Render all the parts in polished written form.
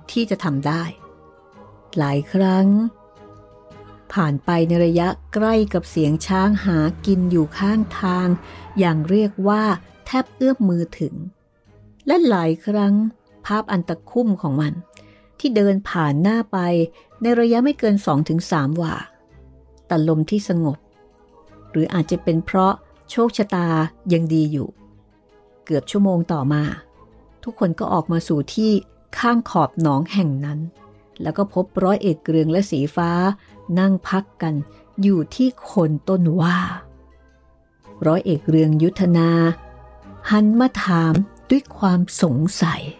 ที่จะทำได้หลายครั้งผ่านไปในระยะใกล้กับเสียงช้างหากินอยู่ข้างทางอย่างเรียกว่าแทบเอื้อมมือถึงและหลายครั้งภาพอันตะคุ่มของมันที่เดินผ่านหน้าไปในระยะไม่เกิน 2-3 วาแต่ลมที่สงบหรืออาจจะเป็นเพราะโชคชะตายังดีอยู่เกือบชั่วโมงต่อมาทุกคนก็ออกมาสู่ที่ข้างขอบหนองแห่งนั้นแล้วก็พบร้อยเอกเกรืองและสีฟ้านั่งพักกันอยู่ที่โคนต้นว่าร้อยเอกเกรืองยุทธนาหันมาถามด้วยความสงสัย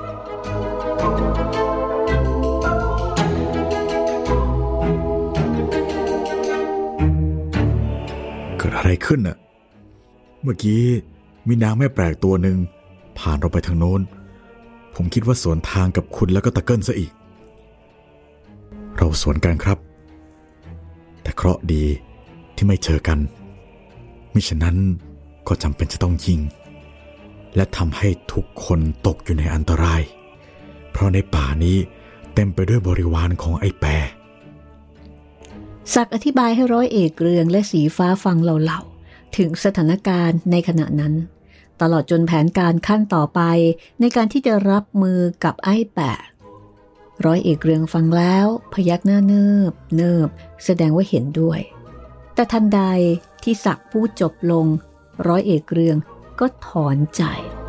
เกิดอะไรขึ้นน่ะเมื่อกี้มีนางแม่แปลกตัวหนึ่งผ่านเราไปทางโน้นผมคิดว่าสวนทางกับคุณแล้วก็ตะเกิ้ลซะอีกเราสวนกันครับแต่เคราะห์ดีที่ไม่เจอกันมิฉะนั้นก็จำเป็นจะต้องยิงและทำให้ทุกคนตกอยู่ในอันตรายเพราะในป่านี้เต็มไปด้วยบริวารของไอ้แปรศักดิ์อธิบายให้ร้อยเอกเกรืองและสีฟ้าฟังเล่าๆถึงสถานการณ์ในขณะนั้นตลอดจนแผนการขั้นต่อไปในการที่จะรับมือกับไอ้แปรร้อยเอกเกรืองฟังแล้วพยักหน้าเนิบแสดงว่าเห็นด้วยแต่ทันใดที่ศักดิ์พูดจบลงร้อยเอกเกรืองก็ถอนใจ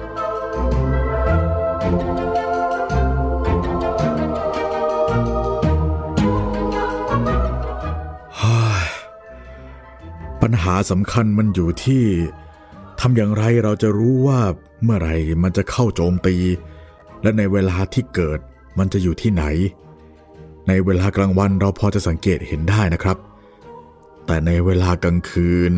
ปัญหาสำคัญมันอยู่ที่ทำอย่างไรเราจะรู้ว่าเมื่อไหร่มันจะเข้าโจมตีและในเวลาที่เกิดมันจะอยู่ที่ไหนในเวลากลางวันเราพอจะสังเกตเห็นได้นะครับแต่ในเวลากลางคืน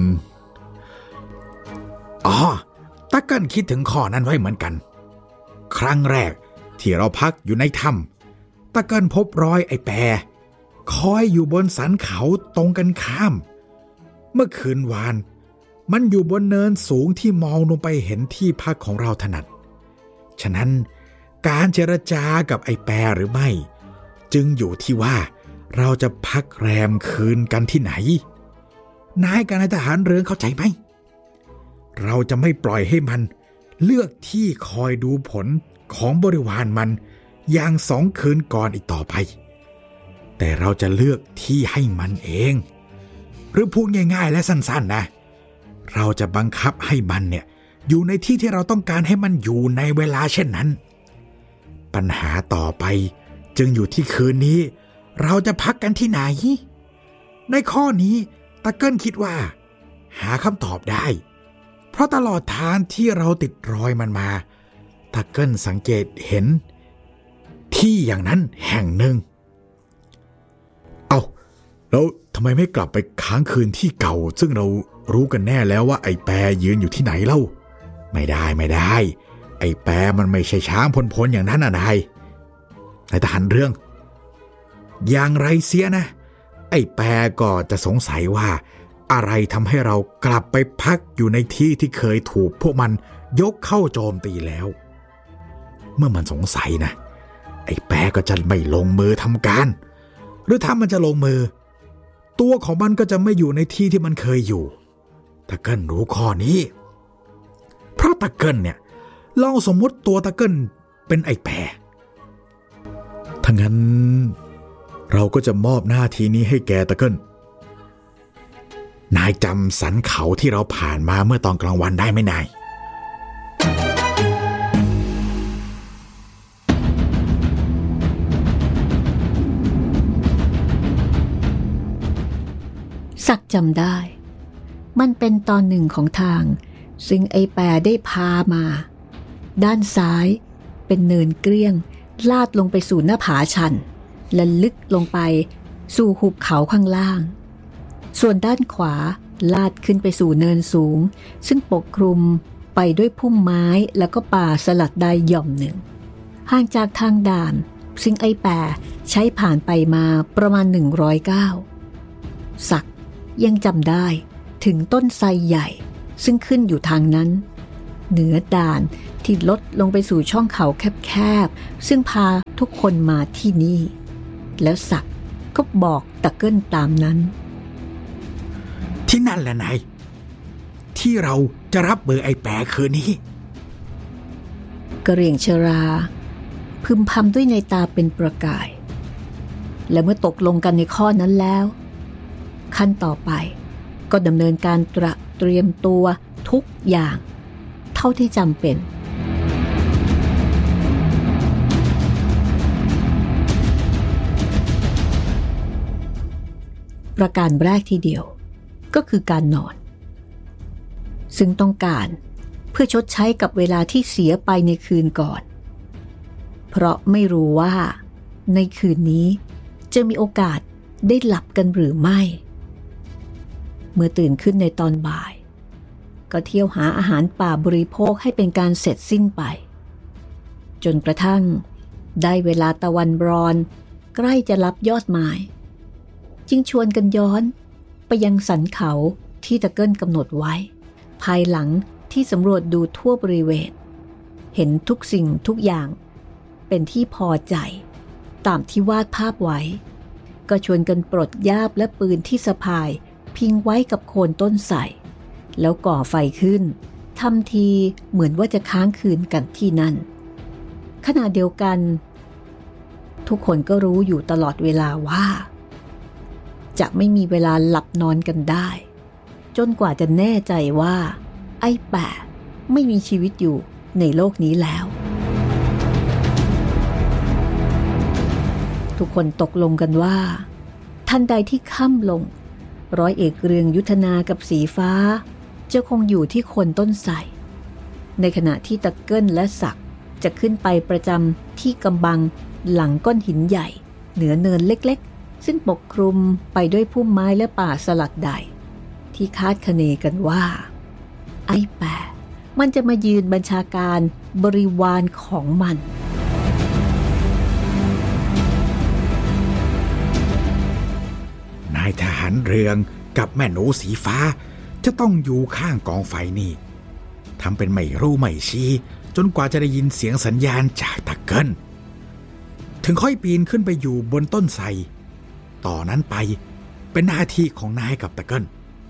ตะเกิ้ลคิดถึงข้อนั้นไว้เหมือนกันครั้งแรกที่เราพักอยู่ในถ้ำตะเกิ้ลพบรอยไอ้แปรคอยอยู่บนสันเขาตรงกันข้ามเมื่อคืนวานมันอยู่บนเนินสูงที่มองลงไปเห็นที่พักของเราถนัดฉะนั้นการเจรจากับไอ้แปรหรือไม่จึงอยู่ที่ว่าเราจะพักแรมคืนกันที่ไหนนายกับนายทหารเรือเข้าใจไหมเราจะไม่ปล่อยให้มันเลือกที่คอยดูผลของบริวารมันอย่าง2 คืนก่อนอีกต่อไปแต่เราจะเลือกที่ให้มันเองหรือพูดง่ายๆและสั้นๆนะเราจะบังคับให้มันเนี่ยอยู่ในที่ที่เราต้องการให้มันอยู่ในเวลาเช่นนั้นปัญหาต่อไปจึงอยู่ที่คืนนี้เราจะพักกันที่ไหนในข้อนี้ตะเกิ้ลคิดว่าหาคำตอบได้เพราะตลอดทางที่เราติดรอยมันมาตะเกิ้ลสังเกตเห็นที่อย่างนั้นแห่งหนึ่งแล้วทำไมไม่กลับไปค้างคืนที่เก่าซึ่งเรารู้กันแน่แล้วว่าไอ้แปรยืนอยู่ที่ไหนเล่าไม่ได้ไอ้แปรมันไม่ใช่ช้างพลอย่างนั้นนายทหารเรื่องอย่างไรเสียนะไอ้แปรก็จะสงสัยว่าอะไรทำให้เรากลับไปพักอยู่ในที่ที่เคยถูกพวกมันยกเข้าโจมตีแล้วเมื่อมันสงสัยนะไอ้แปรก็จะไม่ลงมือทำการหรือถ้ามันจะลงมือตัวของมันก็จะไม่อยู่ในที่ที่มันเคยอยู่ตะเกิ้ลรู้ข้อนี้เพราะตะเกิ้ลเนี่ยลองสมมติตัวตะเกิ้ลเป็นไอ้แปรถ้างั้นเราก็จะมอบหน้าที่นี้ให้แกตะเกิ้ลนายจำสันเขาที่เราผ่านมาเมื่อตอนกลางวันได้ไหมนายศักดิ์จำได้มันเป็นตอนหนึ่งของทางซึ่งไอ้แปรได้พามาด้านซ้ายเป็นเนินเกลี้ยงลาดลงไปสู่หน้าผาชันและลึกลงไปสู่หุบเขาข้างล่างส่วนด้านขวาลาดขึ้นไปสู่เนินสูงซึ่งปกคลุมไปด้วยพุ่มไม้แล้วก็ป่าสลัดใดหย่อมหนึ่งห่างจากทางด่านซึ่งไอ้แปรใช้ผ่านไปมาประมาณ100 ก้าวศักดิ์ยังจำได้ถึงต้นไทรใหญ่ซึ่งขึ้นอยู่ทางนั้นเหนือด่านที่ลดลงไปสู่ช่องเขาแคบๆซึ่งพาทุกคนมาที่นี่แล้วศักดิ์ก็บอกตะเกิ้ลตามนั้นที่นั่นแหละนายที่เราจะรับเบอร์ไอ้แปะคืนนี้กระเหรี่ยงชราพึมพำด้วยในตาเป็นประกายและเมื่อตกลงกันในข้อนั้นแล้วขั้นต่อไปก็ดำเนินการเตรียมตัวทุกอย่างเท่าที่จำเป็นประการแรกทีเดียวก็คือการนอนซึ่งต้องการเพื่อชดใช้กับเวลาที่เสียไปในคืนก่อนเพราะไม่รู้ว่าในคืนนี้จะมีโอกาสได้หลับกันหรือไม่เมื่อตื่นขึ้นในตอนบ่ายก็เที่ยวหาอาหารป่าบริโภคให้เป็นการเสร็จสิ้นไปจนกระทั่งได้เวลาตะวันรอนใกล้จะลับยอดไม้จึงชวนกันย้อนไปยังสันเขาที่ตะเกิ้ลกำหนดไว้ภายหลังที่สำรวจดูทั่วบริเวณเห็นทุกสิ่งทุกอย่างเป็นที่พอใจตามที่วาดภาพไว้ก็ชวนกันปลดย่ามและปืนที่สะพายพิงไว้กับโคนต้นไทรแล้วก่อไฟขึ้นทำทีเหมือนว่าจะค้างคืนกันที่นั่นขณะเดียวกันทุกคนก็รู้อยู่ตลอดเวลาว่าจะไม่มีเวลาหลับนอนกันได้จนกว่าจะแน่ใจว่าไอ้แปะไม่มีชีวิตอยู่ในโลกนี้แล้วทุกคนตกลงกันว่าทันใดที่ค่ำลงร้อยเอกเรืองยุทธนากับสีฟ้าจะคงอยู่ที่โคนต้นไทรในขณะที่ตะเกิ้ลและศักดิ์จะขึ้นไปประจำที่กำบังหลังก้อนหินใหญ่เหนือเนินเล็กๆซึ่งปกคลุมไปด้วยพุ่มไม้และป่าสลักใดที่คาดคะเนกันว่าไอ้แปะมันจะมายืนบัญชาการบริวารของมันนายทหารเรืองกับแม่หนูสีฟ้าจะต้องอยู่ข้างกองไฟนี่ทำเป็นไม่รู้ไม่ชี้จนกว่าจะได้ยินเสียงสัญญาณจากตะเกิ้ลถึงค่อยปีนขึ้นไปอยู่บนต้นไทรต่อนนั้นไปเป็นหน้าที่ของนายกับตะเกิ้ล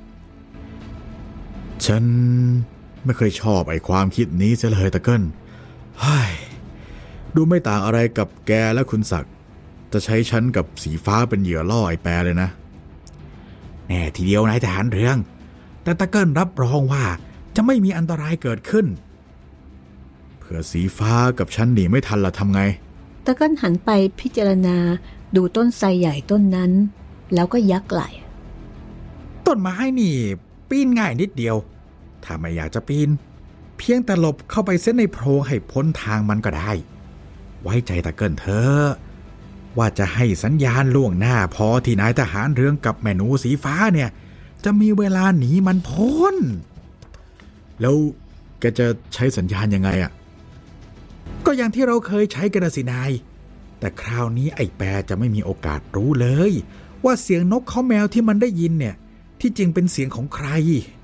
ฉันไม่เคยชอบไอ้ความคิดนี้เสียเลยตะเกิ้ลดูไม่ต่างอะไรกับแกและคุณศักดิ์จะใช้ฉันกับสีฟ้าเป็นเหยื่อล่อไอ้แปรเลยนะแน่ทีเดียวนายทหารเรืองแต่ตะเกิ้ลรับรองว่าจะไม่มีอันตรายเกิดขึ้นเผื่อสีฟ้ากับฉันหนีไม่ทันล่ะทำไงตะเกิ้ลหันไปพิจารณาดูต้นไทรใหญ่ต้นนั้นแล้วก็ยักไหล่ต้นไม้นี่ปีนง่ายนิดเดียวถ้าไม่อยากจะปีนเพียงแต่หลบเข้าไปเส้นในโพรงให้พ้นทางมันก็ได้ไว้ใจตะเกิ้ลเถอะว่าจะให้สัญญาณล่วงหน้าพอที่นายทหารเรืองกับแม่หนูสีฟ้าเนี่ยจะมีเวลาหนีมันพ้นแล้วแกจะใช้สัญญาณยังไงอ่ะก็อย่างที่เราเคยใช้กันสินายแต่คราวนี้ไอ้แปรจะไม่มีโอกาสรู้เลยว่าเสียงนกเขาแมวที่มันได้ยินเนี่ยที่จริงเป็นเสียงของใคร